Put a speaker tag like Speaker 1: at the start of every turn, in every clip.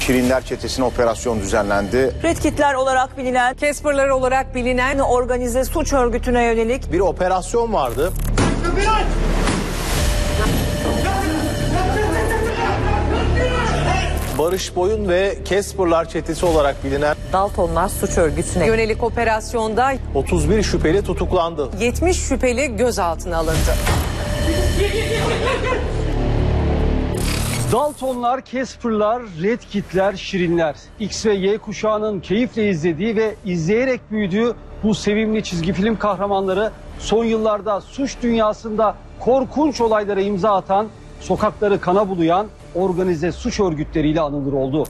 Speaker 1: Şirinler çetesine operasyon düzenlendi.
Speaker 2: Red Kit'ler olarak bilinen, Casper'lar olarak bilinen organize suç örgütüne yönelik
Speaker 1: bir operasyon vardı. Barış Boyun ve Casper'lar çetesi olarak bilinen
Speaker 2: Daltonlar suç örgütüne yönelik operasyonda
Speaker 1: 31 şüpheli tutuklandı.
Speaker 2: 70 şüpheli gözaltına alındı.
Speaker 3: Daltonlar, Casper'lar, Red Kit'ler, Şirinler. X ve Y kuşağının keyifle izlediği ve izleyerek büyüdüğü bu sevimli çizgi film kahramanları son yıllarda suç dünyasında korkunç olaylara imza atan, sokakları kana bulayan organize suç örgütleriyle anılır oldu.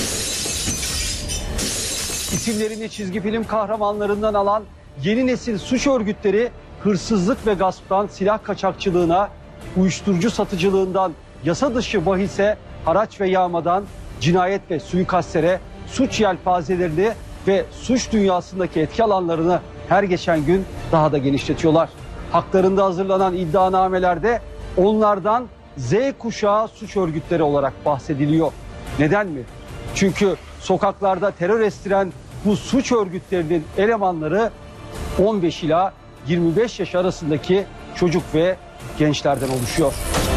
Speaker 3: İsimlerini çizgi film kahramanlarından alan yeni nesil suç örgütleri hırsızlık ve gasptan silah kaçakçılığına, uyuşturucu satıcılığından yasa dışı bahise, haraç ve yağmadan cinayet ve suikastlere suç yelpazelerini ve suç dünyasındaki etki alanlarını her geçen gün daha da genişletiyorlar. Haklarında hazırlanan iddianamelerde onlardan Z kuşağı suç örgütleri olarak bahsediliyor. Neden mi? Çünkü sokaklarda terör estiren bu suç örgütlerinin elemanları 15 ila 25 yaş arasındaki çocuk ve gençlerden oluşuyor.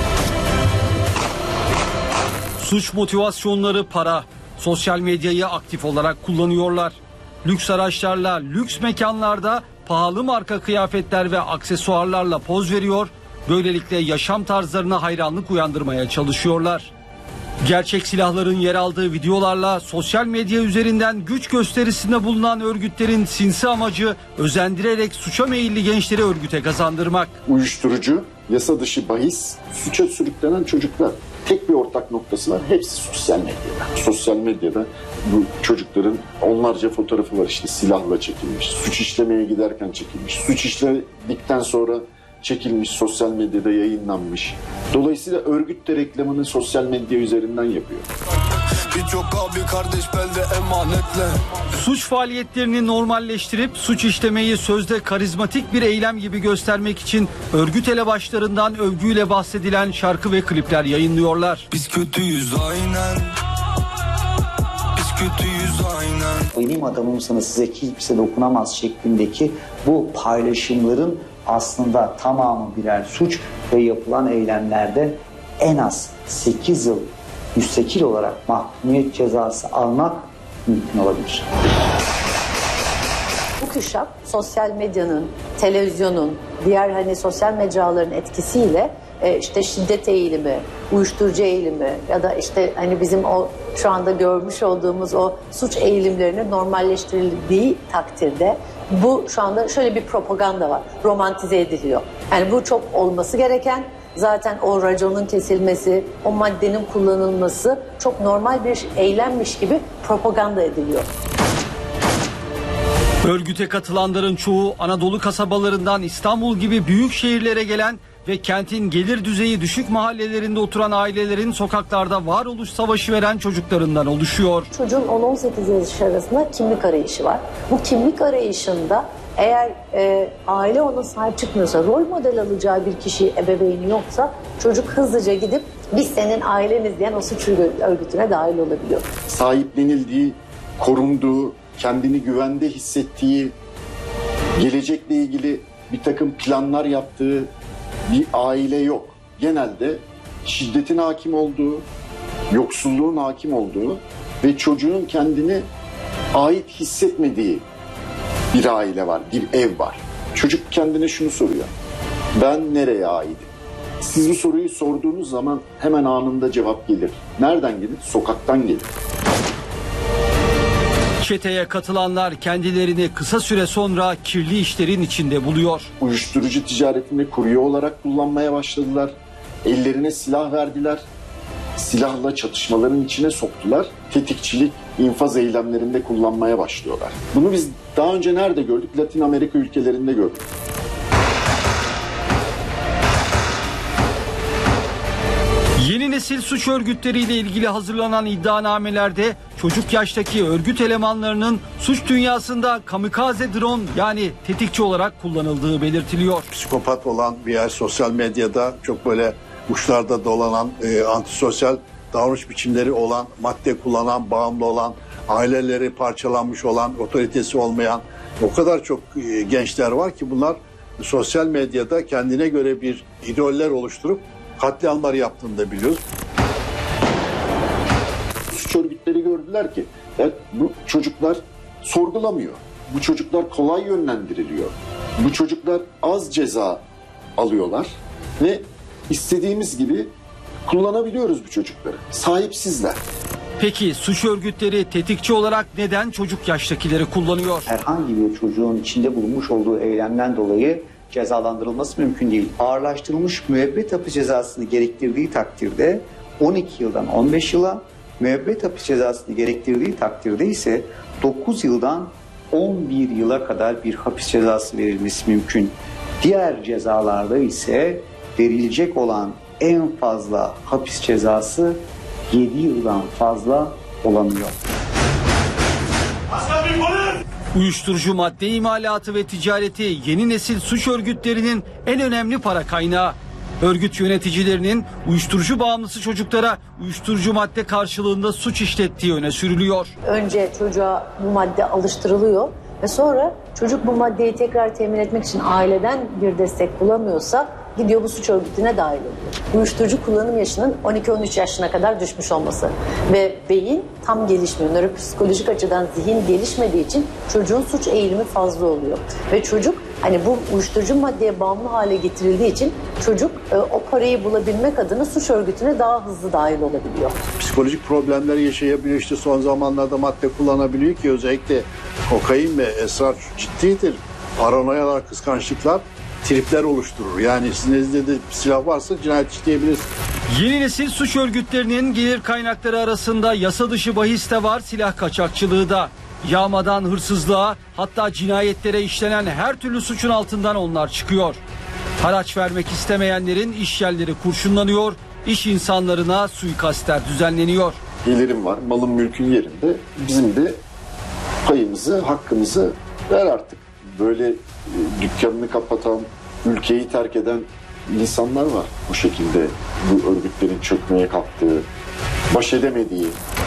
Speaker 3: Suç motivasyonları para. Sosyal medyayı aktif olarak kullanıyorlar. Lüks araçlarla, lüks mekanlarda pahalı marka kıyafetler ve aksesuarlarla poz veriyor. Böylelikle yaşam tarzlarına hayranlık uyandırmaya çalışıyorlar. Gerçek silahların yer aldığı videolarla sosyal medya üzerinden güç gösterisinde bulunan örgütlerin sinsi amacı özendirerek suça meyilli gençleri örgüte kazandırmak.
Speaker 4: Uyuşturucu, yasa dışı bahis, suça sürüklenen çocuklar. Tek bir ortak noktası var. Hepsi sosyal medyada. Sosyal medyada bu çocukların onlarca fotoğrafı var, işte silahla çekilmiş, suç işlemeye giderken çekilmiş, suç işledikten sonra çekilmiş, sosyal medyada yayınlanmış. Dolayısıyla örgüt de reklamını sosyal medya üzerinden yapıyor.
Speaker 3: Suç faaliyetlerini normalleştirip suç işlemeyi sözde karizmatik bir eylem gibi göstermek için örgüt elebaşlarından övgüyle bahsedilen şarkı ve klipler yayınlıyorlar.
Speaker 5: Biz kötüyüz aynen. Biz kötüyüz aynen.
Speaker 6: Benim adamımsana size kimse dokunamaz şeklindeki bu paylaşımların aslında tamamı birer suç ve yapılan eylemlerde en az 8 yıl müstakil olarak mahkumiyet cezası almak mümkün olabilir.
Speaker 7: Bu kuşak sosyal medyanın, televizyonun, diğer sosyal mecraların etkisiyle işte şiddet eğilimi, uyuşturucu eğilimi ya da işte bizim o şu anda görmüş olduğumuz o suç eğilimlerinin normalleştirildiği takdirde bu şu anda şöyle bir propaganda var. Romantize ediliyor. Yani bu çok olması gereken, zaten o raconun kesilmesi, o maddenin kullanılması çok normal bir eylemmiş gibi propaganda ediliyor.
Speaker 3: Örgüte katılanların çoğu Anadolu kasabalarından İstanbul gibi büyük şehirlere gelen ve kentin gelir düzeyi düşük mahallelerinde oturan ailelerin sokaklarda varoluş savaşı veren çocuklarından oluşuyor.
Speaker 7: Çocuğun 10-18 yaş arasında kimlik arayışı var. Bu kimlik arayışında eğer aile ona sahip çıkmıyorsa, rol model alacağı bir kişi, ebeveyni yoksa çocuk hızlıca gidip biz senin aileniz diyen o suç örgütüne dahil olabiliyor.
Speaker 4: Sahiplenildiği, korunduğu, kendini güvende hissettiği, gelecekle ilgili bir takım planlar yaptığı bir aile yok. Genelde şiddetin hakim olduğu, yoksulluğun hakim olduğu ve çocuğun kendini ait hissetmediği bir aile var, bir ev var. Çocuk kendine şunu soruyor: ben nereye aitim? Siz bu soruyu sorduğunuz zaman hemen anında cevap gelir. Nereden gelir? Sokaktan gelir.
Speaker 3: Çeteye katılanlar kendilerini kısa süre sonra kirli işlerin içinde buluyor.
Speaker 4: Uyuşturucu ticaretinde kurye olarak kullanmaya başladılar. Ellerine silah verdiler. Silahla çatışmaların içine soktular. Tetikçilik, infaz eylemlerinde kullanmaya başlıyorlar. Bunu biz daha önce nerede gördük? Latin Amerika ülkelerinde gördük.
Speaker 3: Yeni nesil suç örgütleriyle ilgili hazırlanan iddianamelerde çocuk yaştaki örgüt elemanlarının suç dünyasında kamikaze drone yani tetikçi olarak kullanıldığı belirtiliyor.
Speaker 8: Psikopat olan bir yer, sosyal medyada çok böyle uçlarda dolanan antisosyal davranış biçimleri olan, madde kullanan, bağımlı olan, aileleri parçalanmış olan, otoritesi olmayan o kadar çok gençler var ki bunlar sosyal medyada kendine göre bir idoller oluşturup katliamlar yaptığını da biliyoruz.
Speaker 4: Suç örgütleri gördüler ki bu çocuklar sorgulamıyor. Bu çocuklar kolay yönlendiriliyor. Bu çocuklar az ceza alıyorlar ve istediğimiz gibi kullanabiliyoruz bu çocukları. Sahipsizler.
Speaker 3: Peki suç örgütleri tetikçi olarak neden çocuk yaştakileri kullanıyor?
Speaker 6: Herhangi bir çocuğun içinde bulunmuş olduğu eylemden dolayı cezalandırılması mümkün değil. Ağırlaştırılmış müebbet hapis cezasını gerektirdiği takdirde 12 yıldan 15 yıla, müebbet hapis cezasını gerektirdiği takdirde ise 9 yıldan 11 yıla kadar bir hapis cezası verilmesi mümkün. Diğer cezalarda ise verilecek olan en fazla hapis cezası 7 yıldan fazla olamıyor.
Speaker 3: Uyuşturucu madde imalatı ve ticareti yeni nesil suç örgütlerinin en önemli para kaynağı. Örgüt yöneticilerinin uyuşturucu bağımlısı çocuklara uyuşturucu madde karşılığında suç işlettiği öne sürülüyor.
Speaker 7: Önce çocuğa bu madde alıştırılıyor ve sonra çocuk bu maddeyi tekrar temin etmek için aileden bir destek bulamıyorsa gidiyor bu suç örgütüne dahil oluyor. Uyuşturucu kullanım yaşının 12-13 yaşına kadar düşmüş olması ve beyin tam gelişmiyor. Nöropsikolojik açıdan zihin gelişmediği için çocuğun suç eğilimi fazla oluyor. Ve çocuk hani bu uyuşturucu maddeye bağımlı hale getirildiği için çocuk o parayı bulabilmek adına suç örgütüne daha hızlı dahil olabiliyor.
Speaker 8: Psikolojik problemler yaşayabiliyor, işte son zamanlarda madde kullanabiliyor ki özellikle kokain ve esrar ciddidir. Paranoyalar, kıskançlıklar tripler oluşturur. Yani sizin elinizde de silah varsa cinayet işleyebilirsiniz.
Speaker 3: Yeni nesil suç örgütlerinin gelir kaynakları arasında yasa dışı bahis de var, silah kaçakçılığı da. Yağmadan hırsızlığa, hatta cinayetlere işlenen her türlü suçun altından onlar çıkıyor. Haraç vermek istemeyenlerin iş yerleri kurşunlanıyor, iş insanlarına suikastler düzenleniyor.
Speaker 4: Gelirim var, malın mülkün yerinde. Bizim de payımızı, hakkımızı ver artık. Böyle dükkanını kapatan, ülkeyi terk eden insanlar var. Bu şekilde bu örgütlerin çökmeye kalktığı, baş edemediği.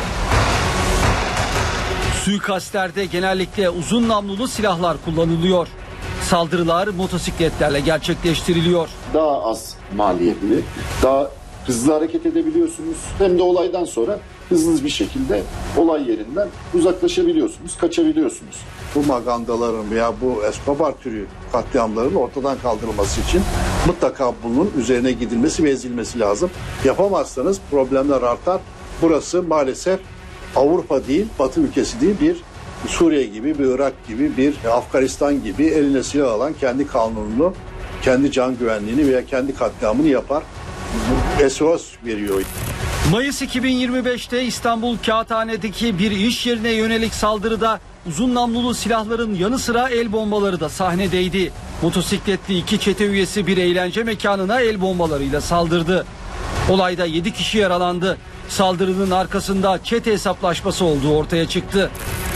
Speaker 3: Suikastlerde genellikle uzun namlulu silahlar kullanılıyor. Saldırılar motosikletlerle gerçekleştiriliyor.
Speaker 4: Daha az maliyetli, daha hızlı hareket edebiliyorsunuz. Hem de olaydan sonra hızlı bir şekilde olay yerinden uzaklaşabiliyorsunuz, kaçabiliyorsunuz.
Speaker 8: Bu magandaların veya bu Escobar türü katliamların ortadan kaldırılması için mutlaka bunun üzerine gidilmesi ve ezilmesi lazım. Yapamazsanız problemler artar. Burası maalesef Avrupa değil, Batı ülkesi değil, bir Suriye gibi, bir Irak gibi, bir Afganistan gibi eline silah alan kendi kanununu, kendi can güvenliğini veya kendi katliamını yapar. SOS veriyor.
Speaker 3: Mayıs 2025'te İstanbul Kağıthane'deki bir iş yerine yönelik saldırıda uzun namlulu silahların yanı sıra el bombaları da sahnedeydi. Motosikletli iki çete üyesi bir eğlence mekanına el bombalarıyla saldırdı. Olayda 7 kişi yaralandı. Saldırının arkasında çete hesaplaşması olduğu ortaya çıktı.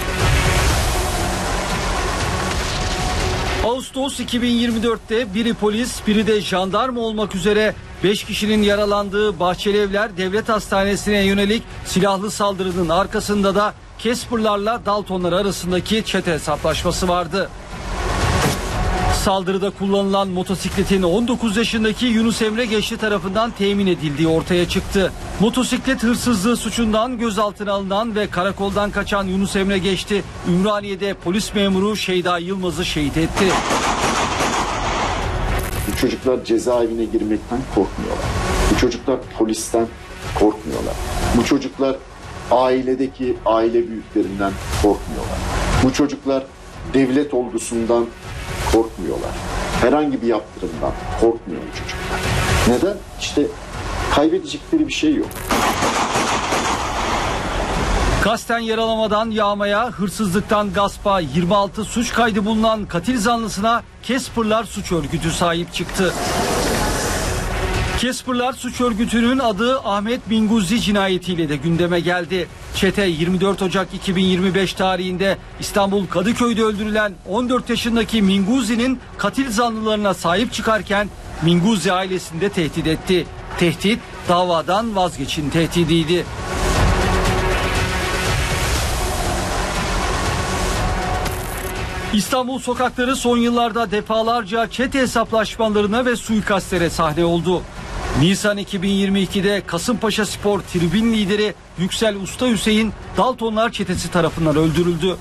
Speaker 3: Ağustos 2024'te biri polis, biri de jandarma olmak üzere 5 kişinin yaralandığı Bahçelievler Devlet Hastanesi'ne yönelik silahlı saldırının arkasında da Casper'larla Daltonlar arasındaki çete hesaplaşması vardı. Saldırıda kullanılan motosikletin 19 yaşındaki Yunus Emre Geçti tarafından temin edildiği ortaya çıktı. Motosiklet hırsızlığı suçundan gözaltına alınan ve karakoldan kaçan Yunus Emre Geçti, Ümraniye'de polis memuru Şeyda Yılmaz'ı şehit etti.
Speaker 4: Bu çocuklar cezaevine girmekten korkmuyorlar. Bu çocuklar polisten korkmuyorlar. Bu çocuklar ailedeki aile büyüklerinden korkmuyorlar. Bu çocuklar devlet olgusundan korkmuyorlar. Herhangi bir yaptırımdan korkmuyor bu çocuklar. Neden? İşte kaybedecekleri bir şey yok.
Speaker 3: Kasten yaralamadan yağmaya, hırsızlıktan gaspa 26 suç kaydı bulunan katil zanlısına Casper'lar suç örgütü sahip çıktı. Casper'lar suç örgütünün adı Ahmet Minguzi cinayetiyle de gündeme geldi. Çete 24 Ocak 2025 tarihinde İstanbul Kadıköy'de öldürülen 14 yaşındaki Minguzi'nin katil zanlılarına sahip çıkarken Minguzi ailesini de tehdit etti. Tehdit davadan vazgeçin tehdidiydi. İstanbul sokakları son yıllarda defalarca çete hesaplaşmalarına ve suikastlere sahne oldu. Nisan 2022'de Kasımpaşa Spor tribün lideri Yüksel Usta Hüseyin Daltonlar çetesi tarafından öldürüldü.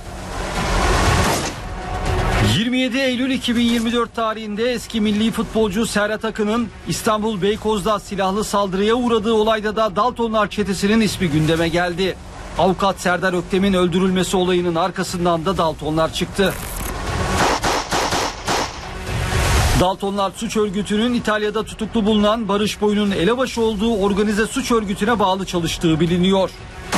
Speaker 3: 27 Eylül 2024 tarihinde eski milli futbolcu Serhat Akın'ın İstanbul Beykoz'da silahlı saldırıya uğradığı olayda da Daltonlar çetesinin ismi gündeme geldi. Avukat Serdar Öktem'in öldürülmesi olayının arkasından da Daltonlar çıktı. Daltonlar suç örgütünün İtalya'da tutuklu bulunan Barış Boy'un elebaşı olduğu organize suç örgütüne bağlı çalıştığı biliniyor.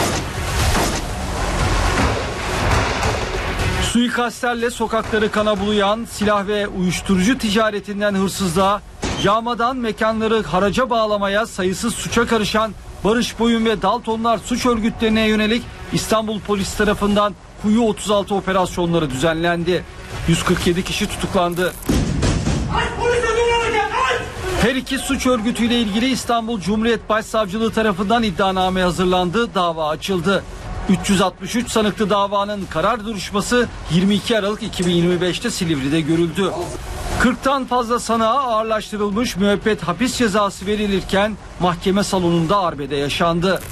Speaker 3: Suikastlerle sokakları kana bulayan, silah ve uyuşturucu ticaretinden hırsızlığa, yağmadan mekanları haraca bağlamaya, sayısız suça karışan Barış Boyun ve Daltonlar suç örgütlerine yönelik İstanbul Polis tarafından Kuyu 36 operasyonları düzenlendi. 147 kişi tutuklandı. Her iki suç örgütüyle ilgili İstanbul Cumhuriyet Başsavcılığı tarafından iddianame hazırlandı, dava açıldı. 363 sanıklı davanın karar duruşması 22 Aralık 2025'te Silivri'de görüldü. 40'tan fazla sanığa ağırlaştırılmış müebbet hapis cezası verilirken mahkeme salonunda arbede yaşandı.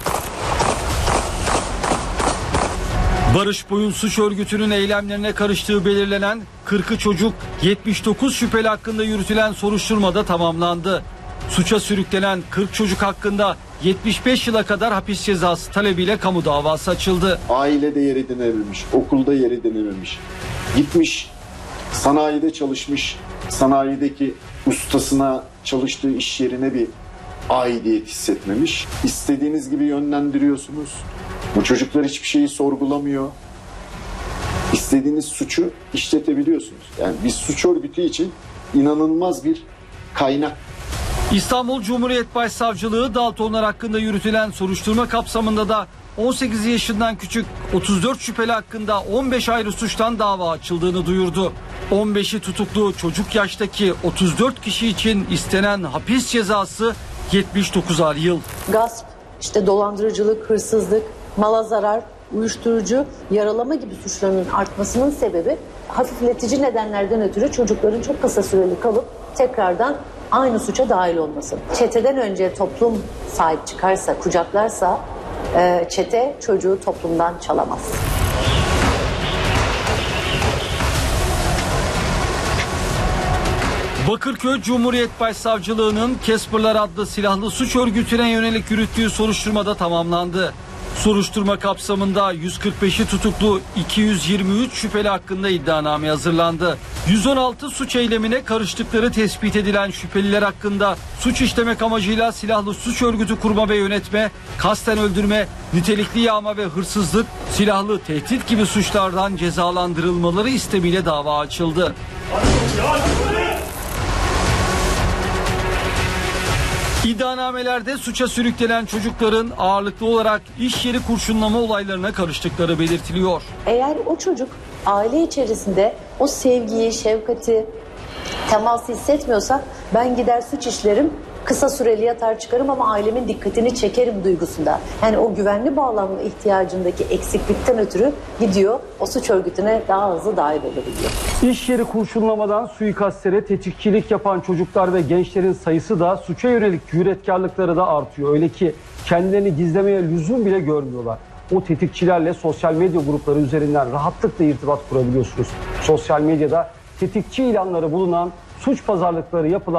Speaker 3: Barış Boyun suç örgütünün eylemlerine karıştığı belirlenen 40'ı çocuk 79 şüpheli hakkında yürütülen soruşturmada tamamlandı. Suça sürüklenen 40 çocuk hakkında 75 yıla kadar hapis cezası talebiyle kamu davası açıldı.
Speaker 4: Ailede yer edinememiş, okulda yer edinememiş, gitmiş sanayide çalışmış, sanayideki ustasına çalıştığı iş yerine bir aidiyet hissetmemiş. İstediğiniz gibi yönlendiriyorsunuz. Bu çocuklar hiçbir şeyi sorgulamıyor. İstediğiniz suçu işletebiliyorsunuz. Yani bir suç örgütü için inanılmaz bir kaynak.
Speaker 3: İstanbul Cumhuriyet Başsavcılığı Daltonlar hakkında yürütülen soruşturma kapsamında da 18 yaşından küçük 34 şüpheli hakkında 15 ayrı suçtan dava açıldığını duyurdu. 15'i tutuklu çocuk yaştaki 34 kişi için istenen hapis cezası 79'ar yıl.
Speaker 7: Gasp, işte dolandırıcılık, hırsızlık, mala zarar, uyuşturucu, yaralama gibi suçların artmasının sebebi hafifletici nedenlerden ötürü çocukların çok kısa süreli kalıp tekrardan aynı suça dahil olması. Çeteden önce toplum sahip çıkarsa, kucaklarsa çete çocuğu toplumdan çalamaz.
Speaker 3: Bakırköy Cumhuriyet Başsavcılığı'nın Casper'lar adlı silahlı suç örgütüne yönelik yürüttüğü soruşturmada tamamlandı. Soruşturma kapsamında 145'i tutuklu 223 şüpheli hakkında iddianame hazırlandı. 116 suç eylemine karıştıkları tespit edilen şüpheliler hakkında suç işlemek amacıyla silahlı suç örgütü kurma ve yönetme, kasten öldürme, nitelikli yağma ve hırsızlık, silahlı tehdit gibi suçlardan cezalandırılmaları istemiyle dava açıldı. İddianamelerde suça sürüklenen çocukların ağırlıklı olarak iş yeri kurşunlama olaylarına karıştıkları belirtiliyor.
Speaker 7: Eğer o çocuk aile içerisinde o sevgiyi, şefkati, teması hissetmiyorsa ben gider suç işlerim, kısa süreli yatar çıkarım ama ailemin dikkatini çekerim duygusunda. Yani o güvenli bağlanma ihtiyacındaki eksiklikten ötürü gidiyor o suç örgütüne daha hızlı dahil olabiliyor.
Speaker 3: İş yeri kurşunlamadan suikastlere tetikçilik yapan çocuklar ve gençlerin sayısı da suça yönelik cüretkarlıkları da artıyor. Öyle ki kendilerini gizlemeye lüzum bile görmüyorlar. O tetikçilerle sosyal medya grupları üzerinden rahatlıkla irtibat kurabiliyorsunuz. Sosyal medyada tetikçi ilanları bulunan, suç pazarlıkları yapılan